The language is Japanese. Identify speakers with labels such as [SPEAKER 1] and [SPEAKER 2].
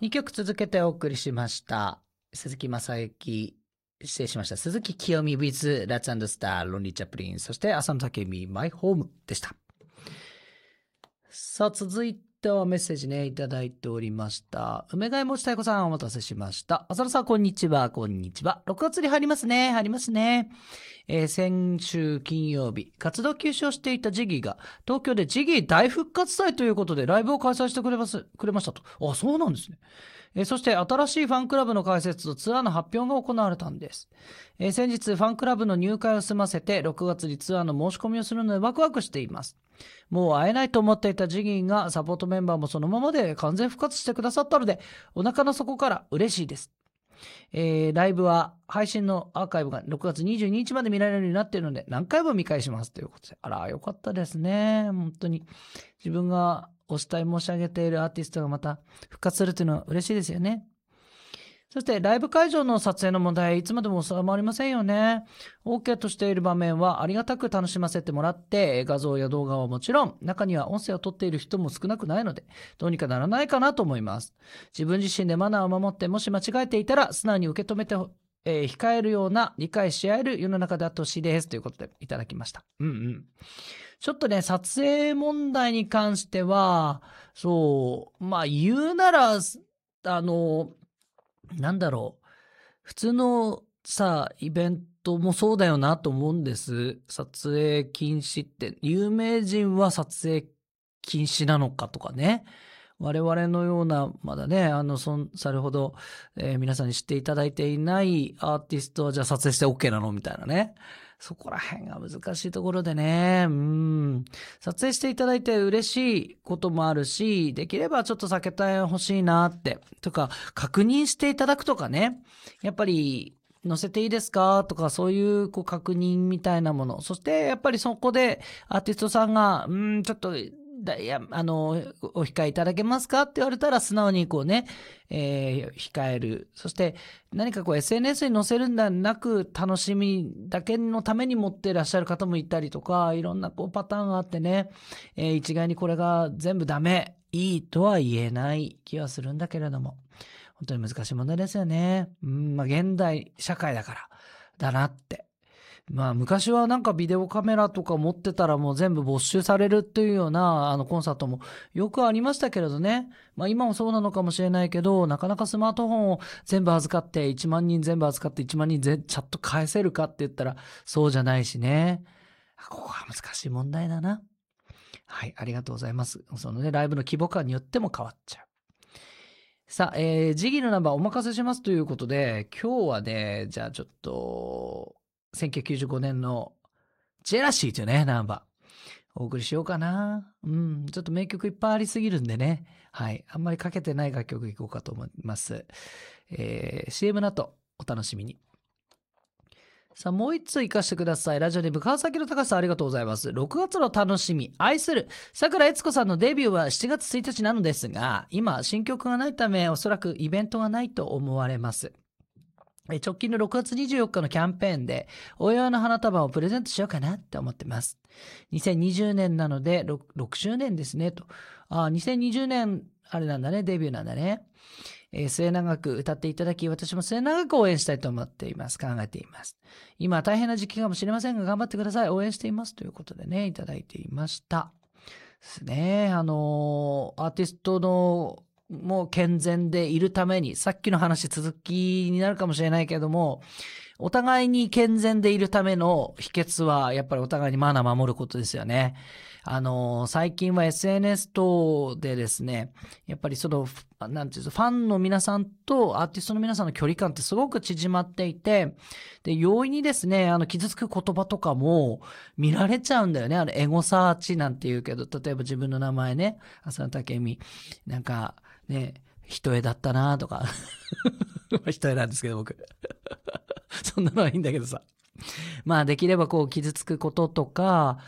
[SPEAKER 1] 2曲続けてお送りしました。鈴木雅之、失礼しました。鈴木清美 with Let's and Star、ロンリー・チャップリン、そして浅野武美、マイホームでした。さあ、続いてはメッセージね、いただいておりました。梅ヶ持太子さん、お待たせしました。浅野さん、こんにちは、こんにちは。6月に入りますね、入りますね。先週金曜日、活動休止をしていたジギーが、東京でジギー大復活祭ということで、ライブを開催してくれましたと。あ、そうなんですね。そして新しいファンクラブの開設とツアーの発表が行われたんです。先日ファンクラブの入会を済ませて6月にツアーの申し込みをするのでワクワクしています。もう会えないと思っていたジギーがサポートメンバーもそのままで完全復活してくださったのでお腹の底から嬉しいです。ライブは配信のアーカイブが6月22日まで見られるようになっているので何回も見返しますということで、あらよかったですね。本当に自分がお慕い申し上げているアーティストがまた復活するというのは嬉しいですよね。そしてライブ会場の撮影の問題いつまでも収まりませんよね。 OK としている場面はありがたく楽しませてもらって画像や動画はもちろん中には音声を撮っている人も少なくないのでどうにかならないかなと思います。自分自身でマナーを守ってもし間違えていたら素直に受け止めて控えるような理解し合える世の中であってほしいですということでいただきました。ちょっとね、撮影問題に関しては、言うなら、なんだろう。普通のさ、イベントもそうだよなと思うんです。撮影禁止って、有名人は撮影禁止なのかとかね。我々のような、まだね、それほど、皆さんに知っていただいていないアーティストは、じゃあ撮影して OK なのみたいなね。そこら辺が難しいところでね。撮影していただいて嬉しいこともあるし、できればちょっと避けてほしいなって。とか、確認していただくとかね。やっぱり、載せていいですかとか、そういう確認みたいなもの。そして、やっぱりそこでアーティストさんが、ちょっと、お控えいただけますかって言われたら素直に控える。そして何かSNS に載せるんではなく楽しみだけのために持っていらっしゃる方もいたりとか、いろんなパターンがあってね、一概にこれが全部ダメ、いいとは言えない気はするんだけれども、本当に難しい問題ですよね。現代社会だからだなって。昔はなんかビデオカメラとか持ってたらもう全部没収されるっていうようなコンサートもよくありましたけれどね。今もそうなのかもしれないけど、なかなかスマートフォンを全部預かって1万人全部預かって1万人チャット返せるかって言ったらそうじゃないしね。ここは難しい問題だな。はい、ありがとうございます。そのね、ライブの規模感によっても変わっちゃう。さあ、ジギーのナンバーお任せしますということで、今日はね、じゃあちょっと、1995年のジェラシーというね、ナンバーお送りしようかな。ちょっと名曲いっぱいありすぎるんでね。はい。あんまりかけてない楽曲いこうかと思います。CM の後、お楽しみに。さあ、もう一つ行かせてください。ラジオネーム川崎の高さんありがとうございます。6月の楽しみ、愛する桜悦子さんのデビューは7月1日なのですが、今、新曲がないため、おそらくイベントがないと思われます。直近の6月24日のキャンペーンでお祝いの花束をプレゼントしようかなって思ってます。2020年なので 6周年ですねと。2020年あれなんだね、デビューなんだね。末永く歌っていただき、私も末永く応援したいと思っています。考えています。今大変な時期かもしれませんが頑張ってください。応援していますということでね、いただいていました。ですね。アーティストのもう健全でいるために、さっきの話続きになるかもしれないけども、お互いに健全でいるための秘訣はやっぱりお互いにマナー守ることですよね。最近は SNS 等でですね、やっぱりなんていうの、ファンの皆さんとアーティストの皆さんの距離感ってすごく縮まっていて、で、容易にですね、傷つく言葉とかも見られちゃうんだよね。エゴサーチなんて言うけど、例えば自分の名前ね、浅野武美、なんかね、人絵だったなとか、人絵なんですけど僕。そんなのはいいんだけどさ。できれば傷つくこととか、